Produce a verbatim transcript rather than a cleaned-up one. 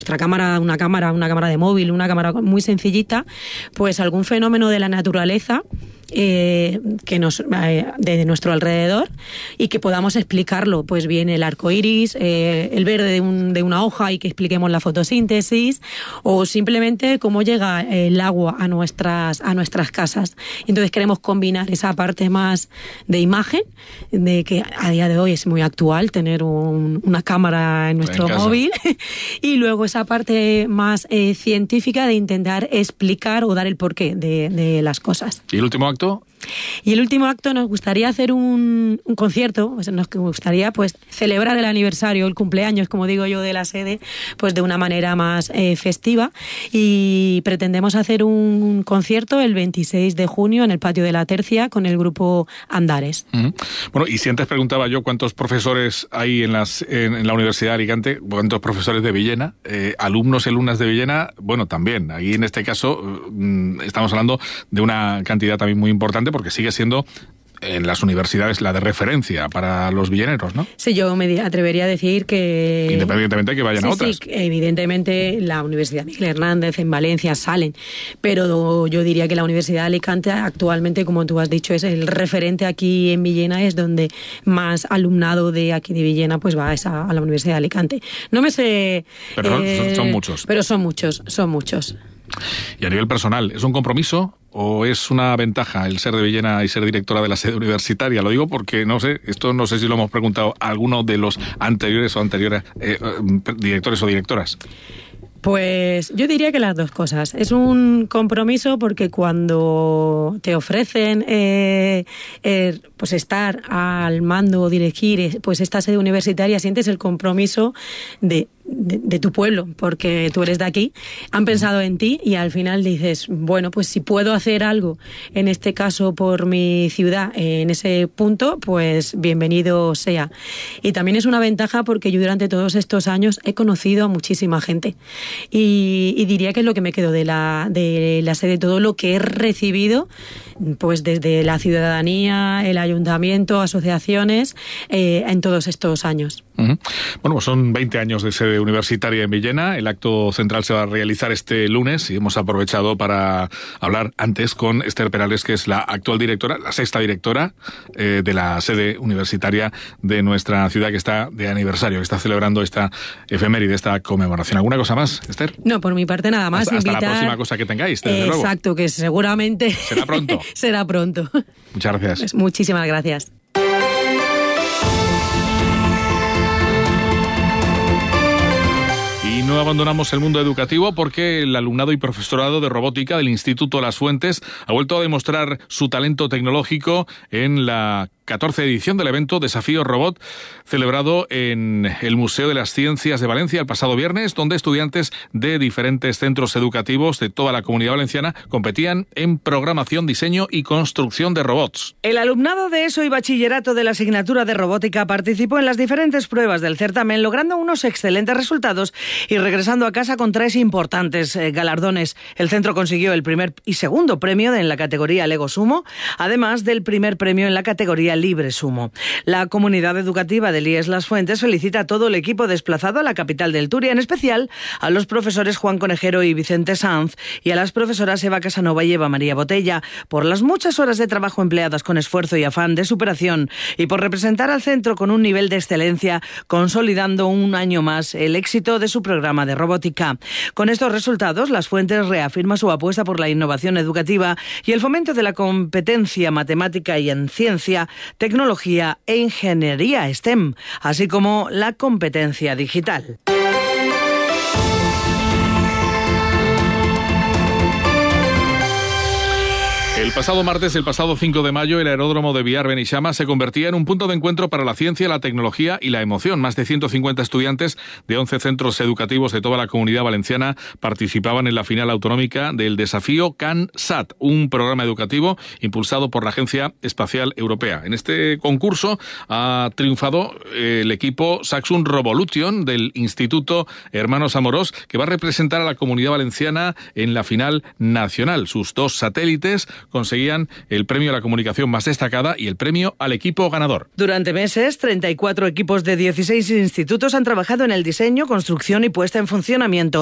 nuestra cámara, una cámara, una cámara de móvil, una cámara muy sencillita, pues algún fenómeno de la naturaleza Eh, que nos eh, de nuestro alrededor y que podamos explicarlo, pues bien el arco iris, eh, el verde de, un, de una hoja y que expliquemos la fotosíntesis, o simplemente cómo llega el agua a nuestras a nuestras casas. Entonces queremos combinar esa parte más de imagen, de que a día de hoy es muy actual tener un, una cámara en nuestro en móvil, y luego esa parte más eh, científica de intentar explicar o dar el porqué de, de las cosas. ¿Y el último acto? Y el último acto nos gustaría hacer un, un concierto, pues nos gustaría pues celebrar el aniversario, el cumpleaños, como digo yo, de la sede, pues de una manera más eh, festiva, y pretendemos hacer un concierto el veintiséis de junio en el patio de la Tercia con el grupo Andares. Uh-huh. Bueno, y si antes preguntaba yo cuántos profesores hay en, las, en, en la Universidad de Alicante, cuántos profesores de Villena, eh, alumnos y alumnas de Villena, bueno, también. Ahí en este caso mm, estamos hablando de una cantidad también muy importante, porque sigue siendo en las universidades la de referencia para los villeneros, ¿no? Sí, yo me atrevería a decir que... Independientemente de que vayan sí, a otras. Sí, evidentemente la Universidad Miguel Hernández en Valencia salen, pero yo diría que la Universidad de Alicante actualmente, como tú has dicho, es el referente aquí en Villena, es donde más alumnado de aquí de Villena pues va a, esa, a la Universidad de Alicante. No me sé... Pero eh, son, son muchos. Pero son muchos, son muchos. Y a nivel personal, ¿es un compromiso o es una ventaja el ser de Villena y ser directora de la sede universitaria? Lo digo porque, no sé, esto no sé si lo hemos preguntado a alguno de los anteriores o anteriores eh, directores o directoras. Pues yo diría que las dos cosas. Es un compromiso porque cuando te ofrecen eh, eh, pues estar al mando o dirigir pues esta sede universitaria, sientes el compromiso de De, de tu pueblo, porque tú eres de aquí, han pensado en ti y al final dices, bueno, pues si puedo hacer algo, en este caso por mi ciudad, en ese punto, pues bienvenido sea. Y también es una ventaja porque yo durante todos estos años he conocido a muchísima gente y, y diría que es lo que me quedo de la, de la sede, todo lo que he recibido, pues desde la ciudadanía, el ayuntamiento, asociaciones, eh, en todos estos años. Uh-huh. Bueno, pues son veinte años de sede universitaria en Villena. El acto central se va a realizar este lunes y hemos aprovechado para hablar antes con Esther Perales, que es la actual directora, la sexta directora eh, de la sede universitaria de nuestra ciudad, que está de aniversario, que está celebrando esta efeméride, esta conmemoración. ¿Alguna cosa más, Esther? No, por mi parte nada más. Hasta, hasta invitar... la próxima cosa que tengáis, desde eh, luego. Exacto, que seguramente... Será pronto. Será pronto. Muchas gracias. Pues muchísimas gracias. Y no abandonamos el mundo educativo porque el alumnado y profesorado de robótica del Instituto Las Fuentes ha vuelto a demostrar su talento tecnológico en la catorce edición del evento Desafío Robot, celebrado en el Museo de las Ciencias de Valencia el pasado viernes, donde estudiantes de diferentes centros educativos de toda la Comunidad Valenciana competían en programación, diseño y construcción de robots. El alumnado de ESO y bachillerato de la asignatura de robótica participó en las diferentes pruebas del certamen, logrando unos excelentes resultados y regresando a casa con tres importantes eh, galardones. El centro consiguió el primer y segundo premio en la categoría Lego Sumo, además del primer premio en la categoría Libre Sumo. La comunidad educativa del I E S Las Fuentes felicita a todo el equipo desplazado a la capital del Turia, en especial a los profesores Juan Conejero y Vicente Sanz y a las profesoras Eva Casanova y Eva María Botella por las muchas horas de trabajo empleadas con esfuerzo y afán de superación y por representar al centro con un nivel de excelencia, consolidando un año más el éxito de su programa de robótica. Con estos resultados, Las Fuentes reafirma su apuesta por la innovación educativa y el fomento de la competencia matemática y en ciencia, tecnología e ingeniería STEM, así como la competencia digital. El pasado martes, el pasado cinco de mayo, el aeródromo de Biar Benixama se convertía en un punto de encuentro para la ciencia, la tecnología y la emoción. Más de ciento cincuenta estudiantes de once centros educativos de toda la Comunidad Valenciana participaban en la final autonómica del desafío CANSAT, un programa educativo impulsado por la Agencia Espacial Europea. En este concurso ha triunfado el equipo Saxum Revolution del Instituto Hermanos Amorós, que va a representar a la Comunidad Valenciana en la final nacional. Sus dos satélites conseguían el premio a la comunicación más destacada y el premio al equipo ganador. Durante meses, treinta y cuatro equipos de dieciséis institutos han trabajado en el diseño, construcción y puesta en funcionamiento